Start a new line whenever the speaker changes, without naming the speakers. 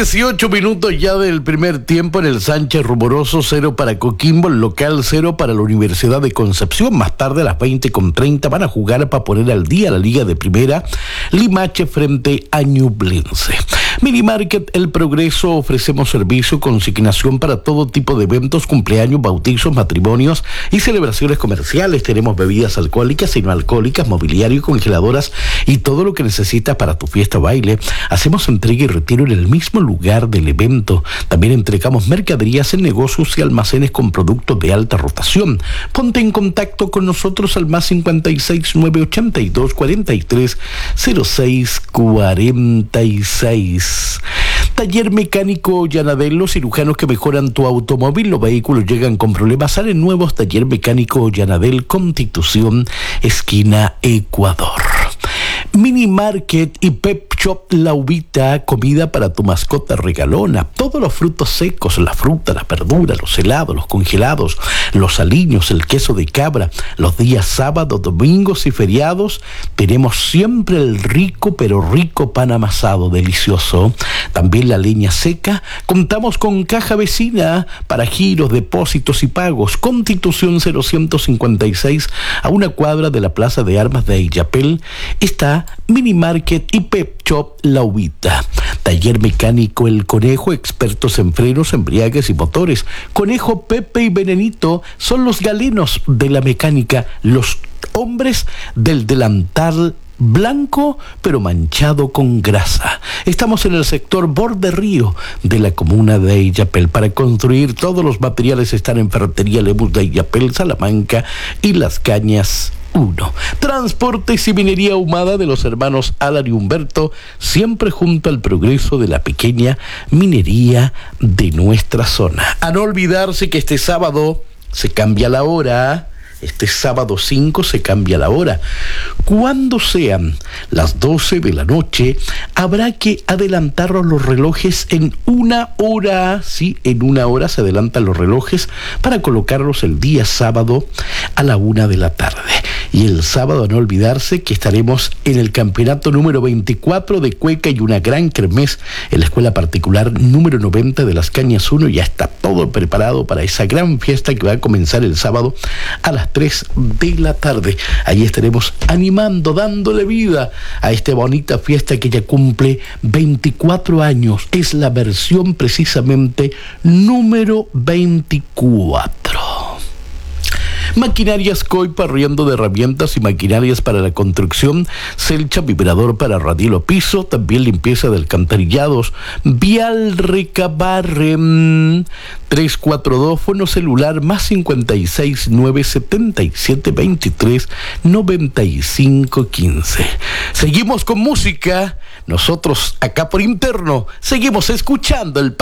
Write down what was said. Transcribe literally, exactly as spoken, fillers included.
dieciocho minutos ya del primer tiempo en el Sánchez Rumoroso, cero para Coquimbo, el local cero para la Universidad de Concepción. Más tarde a las veinte con treinta van a jugar para poner al día la Liga de Primera, Limache frente a Ñublense. Minimarket El Progreso, ofrecemos servicio, consignación para todo tipo de eventos, cumpleaños, bautizos, matrimonios y celebraciones comerciales. Tenemos bebidas alcohólicas y no alcohólicas, mobiliario, congeladoras y todo lo que necesitas para tu fiesta o baile. Hacemos entrega y retiro en el mismo lugar del evento. También entregamos mercaderías en negocios y almacenes con productos de alta rotación. Ponte en contacto con nosotros al más cincuenta y seis, nueve ochenta y dos, cuarenta y tres, cero seis cuarenta y seis. Taller Mecánico Llanadel, cirujanos que mejoran tu automóvil. Los vehículos llegan con problemas, salen nuevos. Taller Mecánico Llanadel, Constitución, esquina Ecuador. Mini Market y Pep Shop La Uvita, comida para tu mascota regalona. Todos los frutos secos, la fruta, las verduras, los helados, los congelados, los aliños, el queso de cabra. Los días sábados, domingos y feriados tenemos siempre el rico pero rico pan amasado, delicioso. También la leña seca. Contamos con caja vecina para giros, depósitos y pagos. Constitución cero ciento cincuenta y seis, a una cuadra de la Plaza de Armas de Illapel, está Mini Market y Pep Shop La Uvita. Taller Mecánico El Conejo, expertos en frenos, embriagues y motores. Conejo, Pepe y Venenito son los galenos de la mecánica, los hombres del delantal blanco pero manchado con grasa. Estamos en el sector Borde Río de la comuna de Illapel. Para construir todos los materiales están en Ferretería Lemus de Illapel, Salamanca y Las Cañas uno. Transportes y minería ahumada de los hermanos Alan y Humberto, siempre junto al progreso de la pequeña minería de nuestra zona. A no olvidarse que este sábado se cambia la hora. Este sábado cinco se cambia la hora. Cuando sean las doce de la noche, habrá que adelantar los relojes en una hora. Sí, en una hora se adelantan los relojes para colocarlos el día sábado a la una de la tarde. Y el sábado, a no olvidarse que estaremos en el campeonato número veinticuatro de cueca y una gran kermés en la escuela particular número noventa de Las Cañas uno. Ya está todo preparado para esa gran fiesta que va a comenzar el sábado a las tres de la tarde. Ahí estaremos animando, dándole vida a esta bonita fiesta que ya cumple veinticuatro años. Es la versión precisamente número veinticuatro. Maquinarias Coipa, arriendo de herramientas y maquinarias para la construcción. Selcha, vibrador para radielo piso. También limpieza de alcantarillados. Vial Recabarre. tres cuatro dos, fono celular más cincuenta y seis, nueve setenta y siete, veintitrés, noventa y cinco, quince. Seguimos con música. Nosotros acá por interno seguimos escuchando el